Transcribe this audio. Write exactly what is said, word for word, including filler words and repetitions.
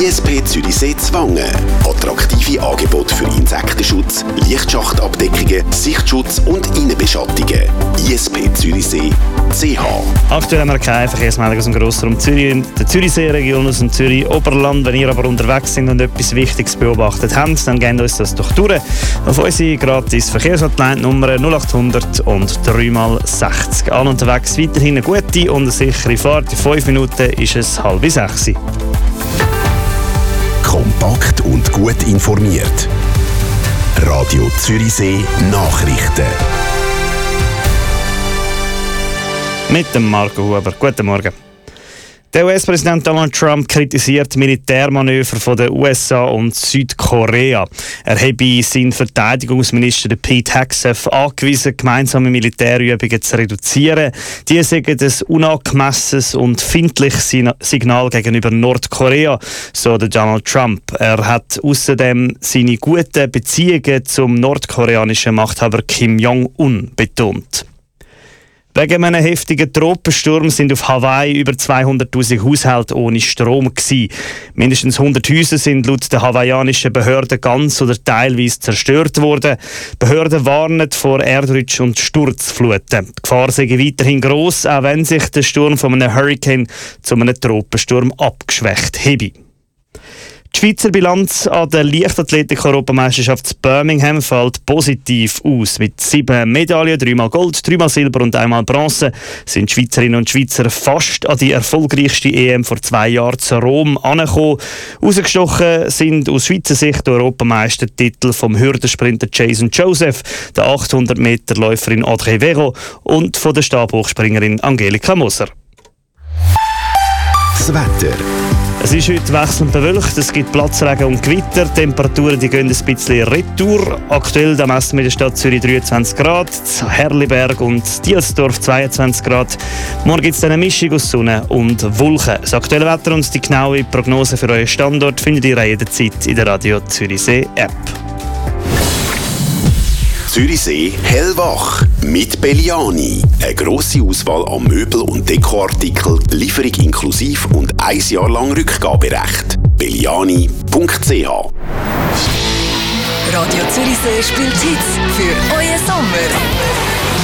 I S P Zürichsee Zwangen. Attraktive Angebote für Insektenschutz, Lichtschachtabdeckungen, Sichtschutz und Innenbeschattungen. I S P Zürichsee Punkt C H. Aktuell haben wir keine Verkehrsmeldung aus dem Grossraum Zürich, der Zürichsee-Region, aus dem Zürich-Oberland. Wenn ihr aber unterwegs sind und etwas Wichtiges beobachtet habt, dann gebt uns das doch durch. Auf unsere gratis Verkehrshotline-Nummer null acht hundert und drei mal sechzig. An unterwegs weiterhin eine gute und eine sichere Fahrt. In fünf Minuten ist es halb sechs. Kompakt und gut informiert. Radio Zürichsee Nachrichten. Mit dem Marco Huber. Guten Morgen. Der U S-Präsident Donald Trump kritisiert Militärmanöver der U S A und Südkorea. Er habe seinen Verteidigungsminister Pete Hegseth angewiesen, gemeinsame Militärübungen zu reduzieren. Die seien ein unangemessenes und findliches Signal gegenüber Nordkorea, so der Donald Trump. Er hat außerdem seine guten Beziehungen zum nordkoreanischen Machthaber Kim Jong-un betont. Wegen einem heftigen Tropensturm sind auf Hawaii über zweihunderttausend Haushalte ohne Strom gewesen. Mindestens hundert Häuser sind laut der hawaiianischen Behörden ganz oder teilweise zerstört worden. Behörden warnen vor Erdrutsch und Sturzfluten. Die Gefahr sei weiterhin gross, auch wenn sich der Sturm von einem Hurricane zu einem Tropensturm abgeschwächt habe. Die Schweizer Bilanz an der Leichtathletik-Europameisterschaft in Birmingham fällt positiv aus. Mit sieben Medaillen, dreimal Gold, dreimal Silber und einmal Bronze, sind die Schweizerinnen und Schweizer fast an die erfolgreichste E M vor zwei Jahren zu Rom angekommen. Ausgestochen sind aus Schweizer Sicht der Europameistertitel vom Hürdensprinter Jason Joseph, der achthundert Meter Läuferin Audrey Vero und von der Stabhochspringerin Angelika Moser. Das Wetter. Es ist heute wechselnd bewölkt, es gibt Platzregen und Gewitter, die Temperaturen die gehen ein bisschen retour. Aktuell da messen wir in der Stadt Zürich dreiundzwanzig Grad, Herliberg und Dielsdorf zweiundzwanzig Grad. Morgen gibt es eine Mischung aus Sonne und Wolken. Das aktuelle Wetter und die genaue Prognose für euren Standort findet ihr jederzeit in der Radio Zürichsee App. Zürichsee hellwach mit Belliani. Eine grosse Auswahl an Möbel- und Dekoartikeln, Lieferung inklusiv und ein Jahr lang Rückgaberecht. belliani Punkt C H. Radio Zürichsee spielt Hits für euren Sommer.